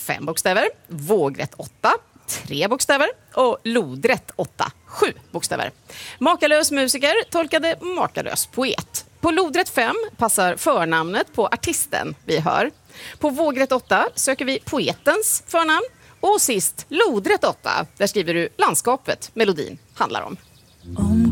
5 bokstäver, vågrätt 8, 3 bokstäver och lodrätt 8, 7 bokstäver. Makalös musiker tolkade makalös poet. På lodrätt 5 passar förnamnet på artisten vi hör. På vågrätt 8 söker vi poetens förnamn. Och sist, lodrätt 8, där skriver du landskapet melodin handlar om.